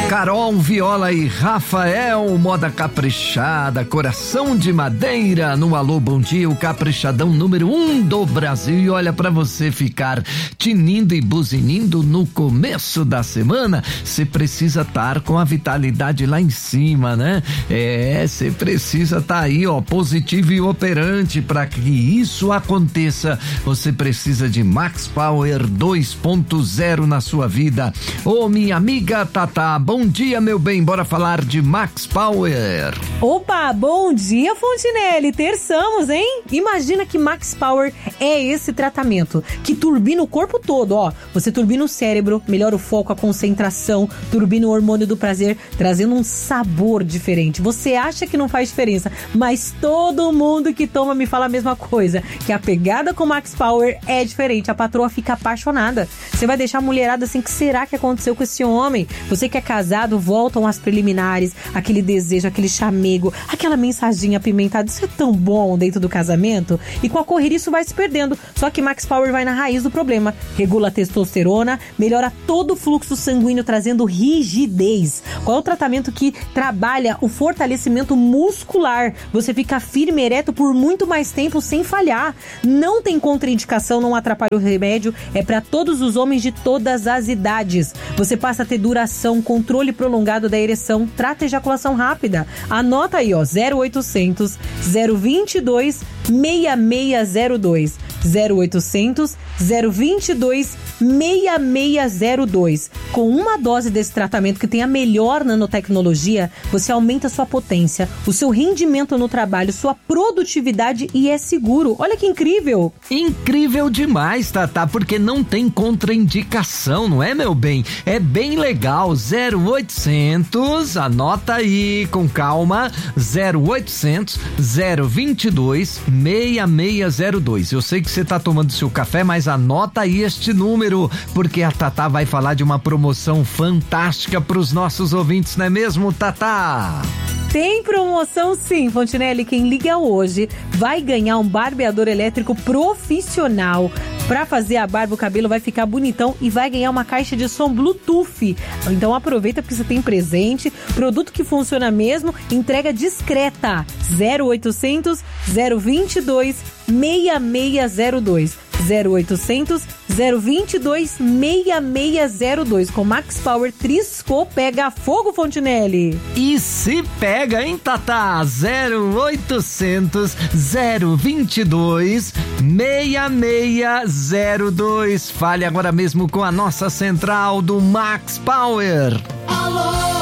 Carol, Viola e Rafael, moda caprichada, coração de madeira, no Alô Bom Dia, o caprichadão número 1 do Brasil. E olha, pra você ficar tinindo e buzinindo no começo da semana, você precisa estar com a vitalidade lá em cima, né? Você precisa estar aí, ó, positivo e operante. Para que isso aconteça, você precisa de Max Power 2.0 na sua vida. Ô, minha amiga Tatá, bom dia, meu bem, bora falar de Max Power. Opa, bom dia, Fontinelli, terçamos, hein? Imagina que Max Power é esse tratamento que turbina o corpo todo, ó. Você turbina o cérebro, melhora o foco, a concentração, turbina o hormônio do prazer, trazendo um sabor diferente. Você acha que não faz diferença, mas todo mundo que toma me fala a mesma coisa, que a pegada com Max Power é diferente, a patroa fica apaixonada. Você vai deixar a mulherada assim, que será que aconteceu com esse homem? Você que é casado, voltam as preliminares, aquele desejo, aquele chamego, aquela mensaginha apimentada, isso é tão bom dentro do casamento, e com a correria isso vai se perdendo. Só que Max Power vai na raiz do problema, regula a testosterona, melhora todo o fluxo sanguíneo, trazendo rigidez. Qual é o tratamento que trabalha o fortalecimento muscular? Você fica firme e ereto por muito mais tempo sem falhar. Não tem contraindicação, não atrapalha o remédio, é para todos os homens de todas as idades. Você passa a ter duração, controle prolongado da ereção, trata ejaculação rápida. Anota aí, ó, 0800 022 6602. 0800 022 6602. Com uma dose desse tratamento que tem a melhor nanotecnologia, você aumenta a sua potência, o seu rendimento no trabalho, sua produtividade e é seguro. Olha que incrível! Incrível demais, Tatá, porque não tem contraindicação, não é, meu bem? É bem legal. 0800, anota aí com calma, 0800 022 6602. Eu sei que você tá tomando seu café, mas anota aí este número, porque a Tatá vai falar de uma promoção fantástica pros nossos ouvintes, não é mesmo, Tatá? Tem promoção sim, Fontinelli. Quem liga hoje vai ganhar um barbeador elétrico profissional. Pra fazer a barba, o cabelo vai ficar bonitão e vai ganhar uma caixa de som Bluetooth. Então aproveita porque você tem presente, produto que funciona mesmo, entrega discreta. 0800 022 6602. 0800 022 6602. Com Max Power triscou, pega fogo, Fontinelli. E se pega, hein, Tatá? 0800 022 6602. Fale agora mesmo com a nossa central do Max Power.